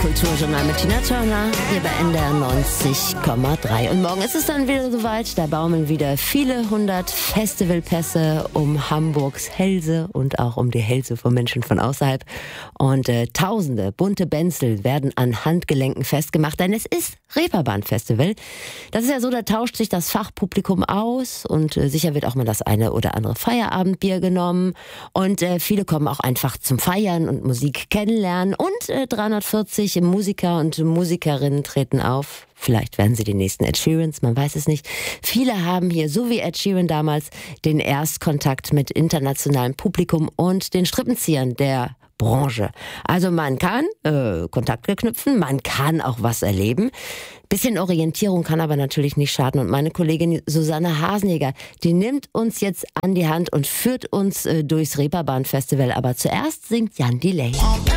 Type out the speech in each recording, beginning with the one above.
Kulturjournal mit Tina Turner, hier bei NDR 90,3. Und morgen ist es dann wieder soweit, da baumeln wieder viele hundert Festivalpässe um Hamburgs Hälse und auch um die Hälse von Menschen von außerhalb. Und tausende bunte Benzel werden an Handgelenken festgemacht, denn es ist Reeperbahn-Festival. Das ist ja so, da tauscht sich das Fachpublikum aus und sicher wird auch mal das eine oder andere Feierabendbier genommen. Und viele kommen auch einfach zum Feiern und Musik kennenlernen. Und 340 Musiker und Musikerinnen treten auf. Vielleicht werden sie die nächsten Ed Sheerans, man weiß es nicht. Viele haben hier, so wie Ed Sheeran damals, den Erstkontakt mit internationalem Publikum und den Strippenziehern der Branche. Also man kann Kontakte knüpfen, man kann auch was erleben. Bisschen Orientierung kann aber natürlich nicht schaden. Und meine Kollegin Susanne Hasenjäger, die nimmt uns jetzt an die Hand und führt uns durchs Reeperbahn-Festival. Aber zuerst singt Jan Delay.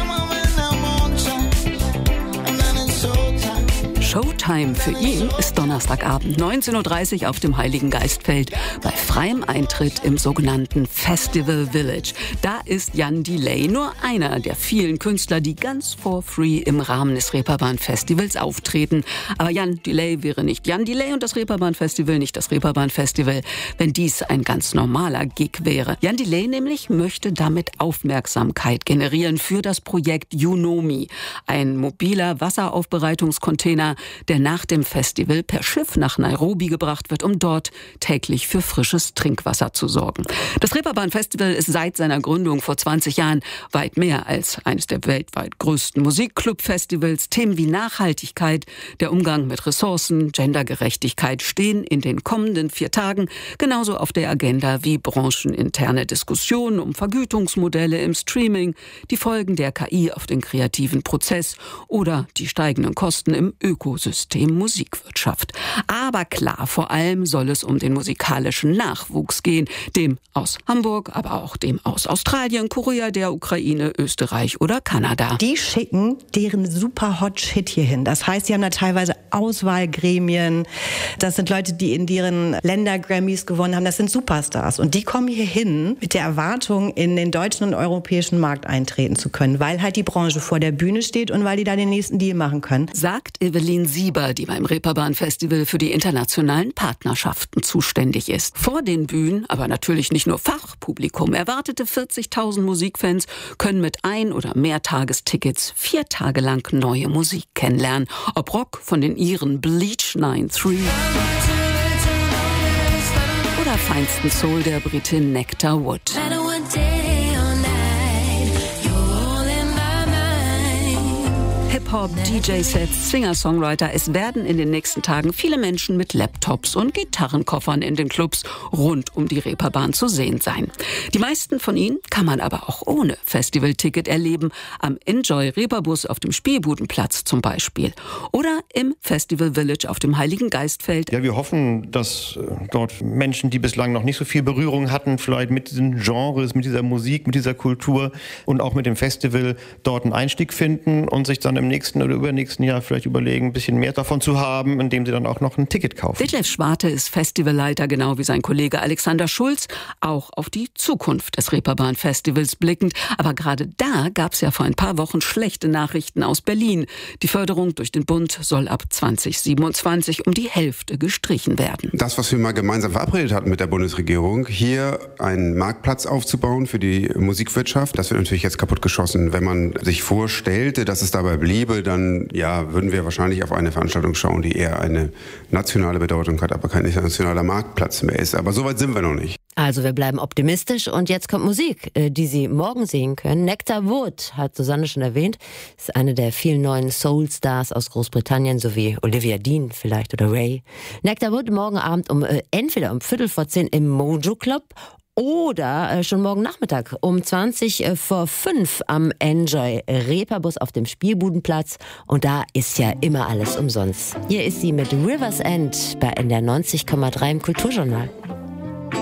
Showtime für ihn ist Donnerstagabend 19.30 Uhr auf dem Heiligen Geistfeld bei freiem Eintritt im sogenannten Festival Village. Da ist Jan Delay nur einer der vielen Künstler, die ganz for free im Rahmen des Reeperbahn-Festivals auftreten. Aber Jan Delay wäre nicht Jan Delay und das Reeperbahn-Festival nicht das Reeperbahn-Festival, wenn dies ein ganz normaler Gig wäre. Jan Delay nämlich möchte damit Aufmerksamkeit generieren für das Projekt Junomi, ein mobiler Wasseraufbereitungscontainer, der nach dem Festival per Schiff nach Nairobi gebracht wird, um dort täglich für frisches Trinkwasser zu sorgen. Das Reeperbahn-Festival ist seit seiner Gründung vor 20 Jahren weit mehr als eines der weltweit größten Musikclub-Festivals. Themen wie Nachhaltigkeit, der Umgang mit Ressourcen, Gendergerechtigkeit stehen in den kommenden 4 Tagen genauso auf der Agenda wie brancheninterne Diskussionen um Vergütungsmodelle im Streaming, die Folgen der KI auf den kreativen Prozess oder die steigenden Kosten im Ökosystem Musikwirtschaft. Aber klar, vor allem soll es um den musikalischen Nachwuchs gehen, dem aus Hamburg, aber auch dem aus Australien, Korea, der Ukraine, Österreich oder Kanada. Die schicken deren super Hot Shit hier hin. Das heißt, die haben da teilweise Auswahlgremien. Das sind Leute, die in deren Länder Grammys gewonnen haben. Das sind Superstars. Und die kommen hier hin mit der Erwartung, in den deutschen und europäischen Markt eintreten zu können, weil halt die Branche vor der Bühne steht und weil die da den nächsten Deal machen können. Sagt Evelyn Sieber, die beim Reeperbahn-Festival für die internationalen Partnerschaften zuständig ist. Vor den Bühnen, aber natürlich nicht nur Fachpublikum, erwartete 40.000 Musikfans können mit ein- oder mehr Tagestickets 4 Tage lang neue Musik kennenlernen. Ob Rock von den Iren Bleach 93 oder feinsten Soul der Britin Nectar Wood. Hip-Hop, DJ-Sets, Singer-Songwriter. Es werden in den nächsten Tagen viele Menschen mit Laptops und Gitarrenkoffern in den Clubs rund um die Reeperbahn zu sehen sein. Die meisten von ihnen kann man aber auch ohne Festivalticket erleben. Am Enjoy Reeperbus auf dem Spielbudenplatz zum Beispiel. Oder im Festival Village auf dem Heiligen Geistfeld. Ja, wir hoffen, dass dort Menschen, die bislang noch nicht so viel Berührung hatten, vielleicht mit diesen Genres, mit dieser Musik, mit dieser Kultur und auch mit dem Festival dort einen Einstieg finden und sich dann im nächsten oder übernächsten Jahr vielleicht überlegen, ein bisschen mehr davon zu haben, indem sie dann auch noch ein Ticket kaufen. Detlef Schwarte ist Festivalleiter, genau wie sein Kollege Alexander Schulz, auch auf die Zukunft des Reeperbahn-Festivals blickend. Aber gerade da gab es ja vor ein paar Wochen schlechte Nachrichten aus Berlin. Die Förderung durch den Bund soll ab 2027 um die Hälfte gestrichen werden. Das, was wir mal gemeinsam verabredet hatten mit der Bundesregierung, hier einen Marktplatz aufzubauen für die Musikwirtschaft, das wird natürlich jetzt kaputtgeschossen. Wenn man sich vorstellte, dass es dabei bliebe, dann würden wir wahrscheinlich auf eine Veranstaltung schauen, die eher eine nationale Bedeutung hat, aber kein internationaler Marktplatz mehr ist. Aber so weit sind wir noch nicht. Also wir bleiben optimistisch und jetzt kommt Musik, die Sie morgen sehen können. Nectar Wood, hat Susanne schon erwähnt, ist eine der vielen neuen Soul-Stars aus Großbritannien, sowie Olivia Dean vielleicht oder Ray. Nectar Wood morgen Abend entweder um 10:15 im Mojo Club oder schon morgen Nachmittag um 20:05 am Enjoy Reeperbus auf dem Spielbudenplatz. Und da ist ja immer alles umsonst. Hier ist sie mit Rivers End bei NDR 90,3 im Kulturjournal.